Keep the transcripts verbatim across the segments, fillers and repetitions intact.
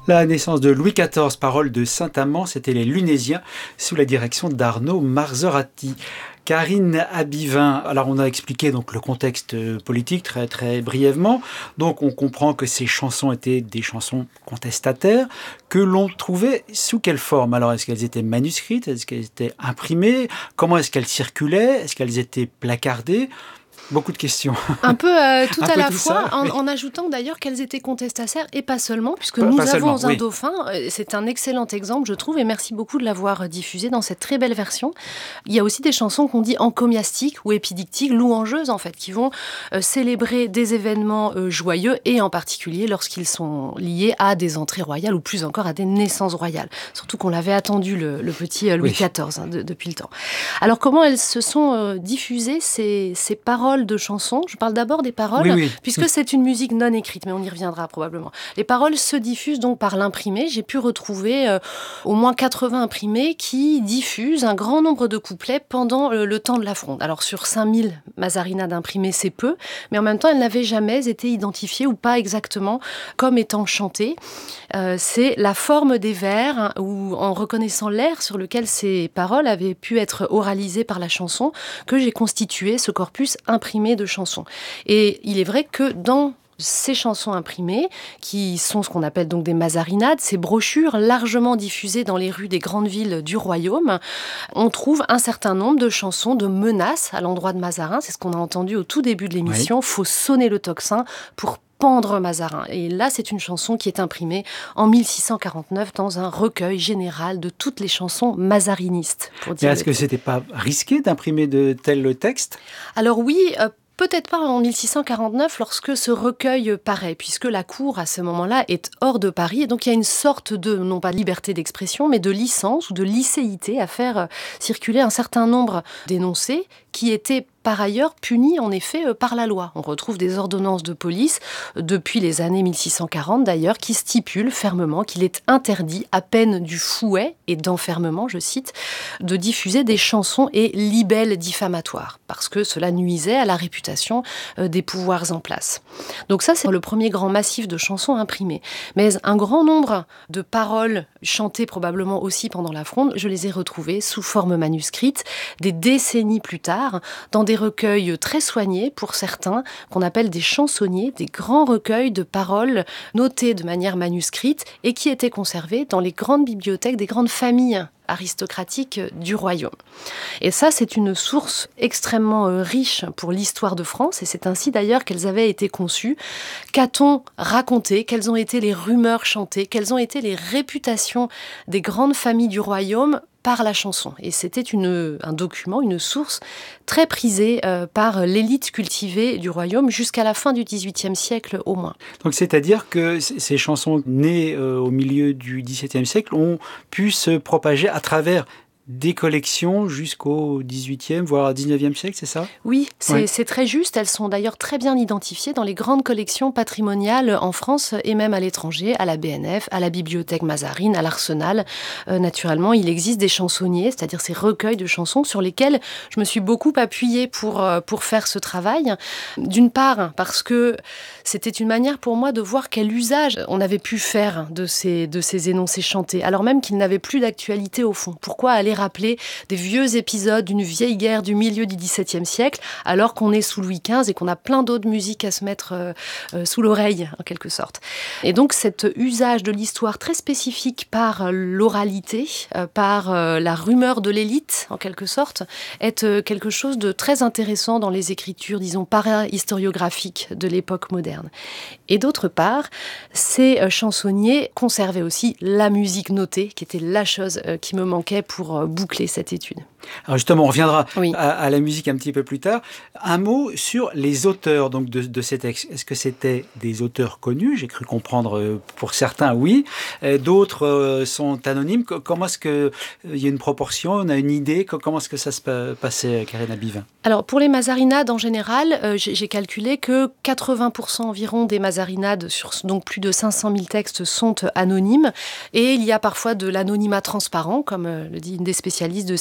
La naissance de Louis quatorze, paroles de Saint-Amand, c'était les Lunésiens sous la direction d'Arnaud Marzorati. Karine Abivin, alors on a expliqué donc le contexte politique très très brièvement, donc on comprend que ces chansons étaient des chansons contestataires, que l'on trouvait sous quelle forme? Alors est-ce qu'elles étaient manuscrites, est-ce qu'elles étaient imprimées, comment est-ce qu'elles circulaient, est-ce qu'elles étaient placardées? Beaucoup de questions. Un peu euh, tout un à peu la tout fois, ça, en, oui. en ajoutant d'ailleurs qu'elles étaient contestataires et pas seulement, puisque Pas- nous pas avons seulement, un oui. dauphin. euh, C'est un excellent exemple, je trouve, et merci beaucoup de l'avoir diffusé dans cette très belle version. Il y a aussi des chansons qu'on dit encomiastiques ou épidictiques, louangeuses en fait, qui vont euh, célébrer des événements euh, joyeux et en particulier lorsqu'ils sont liés à des entrées royales ou plus encore à des naissances royales. Surtout qu'on l'avait attendu, le, le petit euh, Louis Oui. quatorze, hein, de- depuis le temps. Alors comment elles se sont euh, diffusées, ces, ces paroles de chansons? Je parle d'abord des paroles, Oui, oui. puisque c'est une musique non écrite, mais on y reviendra probablement. Les paroles se diffusent donc par l'imprimé. J'ai pu retrouver euh, au moins quatre-vingts imprimés qui diffusent un grand nombre de couplets pendant le, le temps de la fronde. Alors sur cinq mille mazarinades imprimées, c'est peu, mais en même temps, elles n'avaient jamais été identifiées ou pas exactement comme étant chantées. Euh, c'est la forme des vers, hein, ou en reconnaissant l'air sur lequel ces paroles avaient pu être oralisées par la chanson, que j'ai constitué ce corpus imprimé de chansons. Et il est vrai que dans ces chansons imprimées, qui sont ce qu'on appelle donc des mazarinades, ces brochures largement diffusées dans les rues des grandes villes du royaume, on trouve un certain nombre de chansons de menaces à l'endroit de Mazarin. C'est ce qu'on a entendu au tout début de l'émission. Oui. Faut sonner le tocsin pour pendre Mazarin. Et là, c'est une chanson qui est imprimée en mille six cent quarante-neuf dans un recueil général de toutes les chansons mazarinistes. Pour Mais dire est-ce le que peu. c'était pas risqué d'imprimer de tels textes? Alors oui, euh, peut-être pas en mille six cent quarante-neuf lorsque ce recueil paraît, puisque la cour à ce moment-là est hors de Paris, et donc il y a une sorte de, non pas de liberté d'expression, mais de licence ou de licéité à faire euh, circuler un certain nombre d'énoncés qui étaient par ailleurs punis en effet euh, par la loi. On retrouve des ordonnances de police euh, depuis les années mille six cent quarante d'ailleurs qui stipulent fermement qu'il est interdit à peine du fouet et d'enfermement, je cite, de diffuser des chansons et libelles diffamatoires parce que cela nuisait à la réputation euh, des pouvoirs en place. Donc ça, c'est le premier grand massif de chansons imprimées. Mais un grand nombre de paroles chantées probablement aussi pendant la Fronde, je les ai retrouvées sous forme manuscrite des décennies plus tard, dans des recueils très soignés pour certains, qu'on appelle des chansonniers, des grands recueils de paroles notées de manière manuscrite et qui étaient conservés dans les grandes bibliothèques des grandes familles aristocratiques du royaume. Et ça, c'est une source extrêmement euh, riche pour l'histoire de France, et c'est ainsi d'ailleurs qu'elles avaient été conçues. Qu'a-t-on raconté? Quelles ont été les rumeurs chantées? Quelles ont été les réputations des grandes familles du royaume par la chanson? Et c'était une, un document, une source très prisée euh, par l'élite cultivée du royaume jusqu'à la fin du dix-huitième siècle au moins. Donc c'est-à-dire que c- ces chansons nées euh, au milieu du dix-septième siècle ont pu se propager à travers des collections jusqu'au dix-huitième, voire dix-neuvième siècle, c'est ça? Oui, c'est Ouais. c'est très juste. Elles sont d'ailleurs très bien identifiées dans les grandes collections patrimoniales en France et même à l'étranger, à la B N F, à la Bibliothèque Mazarine, à l'Arsenal. Euh, naturellement, il existe des chansonniers, c'est-à-dire ces recueils de chansons sur lesquels je me suis beaucoup appuyée pour, euh, pour faire ce travail. D'une part, parce que c'était une manière pour moi de voir quel usage on avait pu faire de ces, de ces énoncés chantés, alors même qu'ils n'avaient plus d'actualité au fond. Pourquoi aller rappeler des vieux épisodes d'une vieille guerre du milieu du dix-septième siècle, alors qu'on est sous Louis quinze et qu'on a plein d'autres musiques à se mettre euh, euh, sous l'oreille, en quelque sorte. Et donc, cet usage de l'histoire très spécifique par l'oralité, euh, par euh, la rumeur de l'élite, en quelque sorte, est euh, quelque chose de très intéressant dans les écritures, disons, para-historiographiques de l'époque moderne. Et d'autre part, ces euh, chansonniers conservaient aussi la musique notée, qui était la chose euh, qui me manquait pour euh, boucler cette étude. Alors justement, on reviendra Oui. à, à la musique un petit peu plus tard. Un mot sur les auteurs donc de, de ces textes. Est-ce que c'était des auteurs connus? J'ai cru comprendre euh, pour certains, oui. Euh, D'autres euh, sont anonymes. Co- Comment est-ce que euh, il y a une proportion? On a une idée? Co- Comment est-ce que ça se pa- passait, Karine Abivin? Alors, pour les mazarinades, en général, euh, j'ai, j'ai calculé que quatre-vingts pour cent environ des mazarinades, sur donc plus de cinq cent mille textes, sont anonymes. Et il y a parfois de l'anonymat transparent, comme euh, le dit une des spécialistes de ces sujets,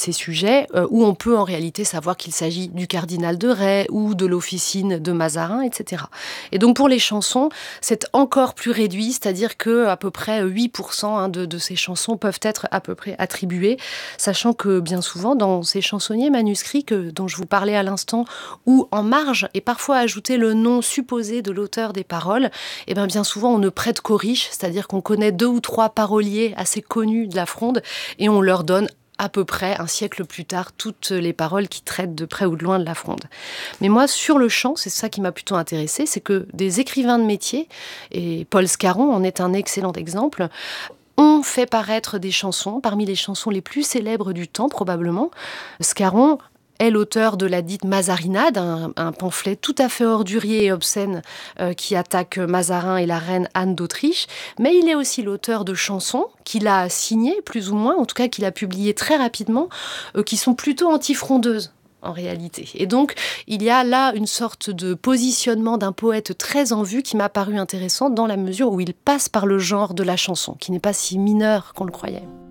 sujet, euh, où on peut en réalité savoir qu'il s'agit du cardinal de Rais ou de l'officine de Mazarin, et cetera. Et donc pour les chansons, c'est encore plus réduit, c'est-à-dire que à peu près huit pour cent hein, de, de ces chansons peuvent être à peu près attribuées, sachant que bien souvent dans ces chansonniers manuscrits que, dont je vous parlais à l'instant, où en marge est parfois ajouté le nom supposé de l'auteur des paroles, et bien, bien souvent on ne prête qu'aux riches, c'est-à-dire qu'on connaît deux ou trois paroliers assez connus de la Fronde et on leur donne à peu près un siècle plus tard toutes les paroles qui traitent de près ou de loin de la Fronde. Mais moi, sur le chant, c'est ça qui m'a plutôt intéressée, c'est que des écrivains de métier, et Paul Scarron en est un excellent exemple, ont fait paraître des chansons, parmi les chansons les plus célèbres du temps probablement. Scarron est l'auteur de la dite Mazarinade, un, un pamphlet tout à fait ordurier et obscène euh, qui attaque Mazarin et la reine Anne d'Autriche, mais il est aussi l'auteur de chansons qu'il a signées, plus ou moins, en tout cas qu'il a publiées très rapidement, euh, qui sont plutôt anti-frondeuses en réalité. Et donc, il y a là une sorte de positionnement d'un poète très en vue qui m'a paru intéressant dans la mesure où il passe par le genre de la chanson, qui n'est pas si mineur qu'on le croyait.